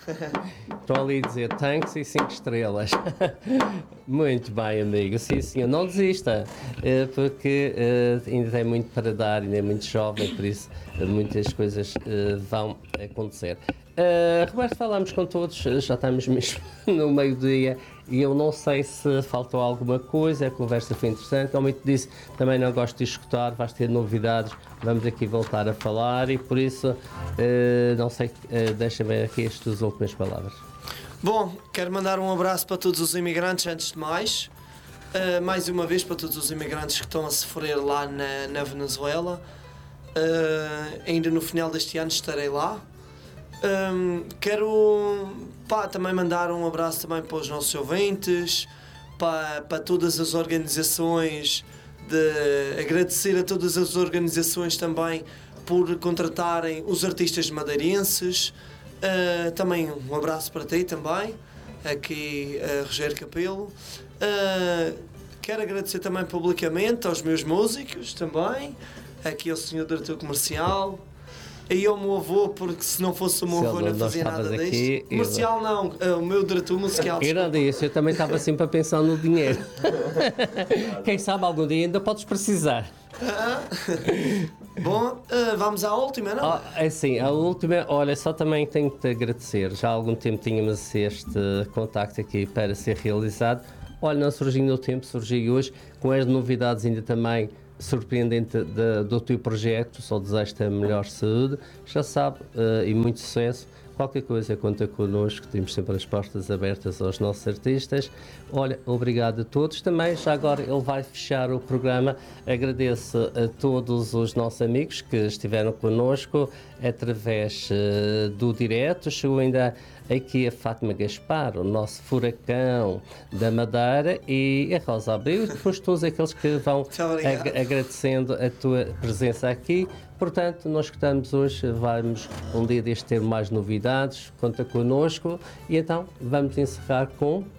Estão ali a dizer tanques e 5 estrelas. Muito bem, amigo. Sim, senhor. Não desista, porque ainda tem muito para dar, ainda é muito jovem, por isso muitas coisas vão acontecer. Roberto, falamos com todos, já estamos mesmo no meio-dia e eu não sei se faltou alguma coisa, a conversa foi interessante, como eu te disse, também não gosto de escutar, vais ter novidades, vamos aqui voltar a falar e por isso, não sei, deixa-me aqui as tuas últimas palavras. Bom, quero mandar um abraço para todos os imigrantes antes de mais uma vez para todos os imigrantes que estão a sofrer lá na Venezuela. Ainda no final deste ano estarei lá. Quero também mandar um abraço também para os nossos ouvintes, para todas as organizações, agradecer a todas as organizações também por contratarem os artistas madeirenses. Também um abraço para ti também, aqui Rogério Capelo. Quero agradecer também publicamente aos meus músicos também, aqui ao senhor diretor comercial. E ao meu avô, porque se não fosse o meu avô não fazia nada disto. Comercial não, o meu diretor musical. Eu não disse, eu também estava sempre a pensar no dinheiro. Quem sabe algum dia ainda podes precisar. Bom, vamos à última, não? Assim, a última, olha, só também tenho que te agradecer. Já há algum tempo tínhamos este contacto aqui para ser realizado. Olha, não surgiu no tempo, surgiu hoje, com as novidades ainda também surpreendente do teu projeto. Só desejo-te a melhor saúde, já sabe, e muito sucesso. Qualquer coisa conta connosco, temos sempre as portas abertas aos nossos artistas. Olha, obrigado a todos. Também, já agora, ele vai fechar o programa. Agradeço a todos os nossos amigos que estiveram connosco através do direto. Chegou ainda aqui a Fátima Gaspar, o nosso furacão da Madeira, e a Rosa Abreu, e depois todos aqueles que vão agradecendo a tua presença aqui. Portanto, nós escutamos hoje, vamos um dia deste ter mais novidades, conta connosco, e então vamos encerrar com